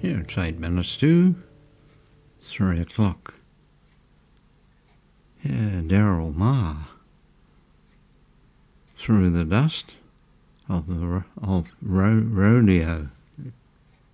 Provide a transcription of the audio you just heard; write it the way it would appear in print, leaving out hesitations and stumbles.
Yeah, it's 8 minutes to 3 o'clock. Yeah, Daryl Marr. Through the dust of the rodeo.